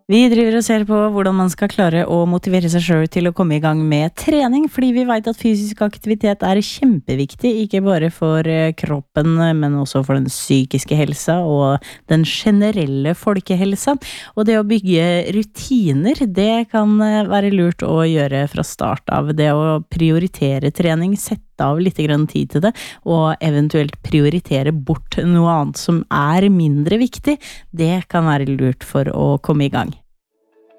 Vi driver og ser på hvordan man skal klare å motivere seg selv til å komme i gang med trening, fordi vi vet at fysisk aktivitet er kjempeviktig, ikke bare for kroppen, men også for den psykiske helsa og den generelle folkehelsa. Og det å bygge rutiner, det kan være lurt å gjøre fra start av. Det å prioritere trening, sette av litt grann tid til det, og eventuelt prioritere bort noe annet som er mindre viktig, det kan være lurt for å komme i gang.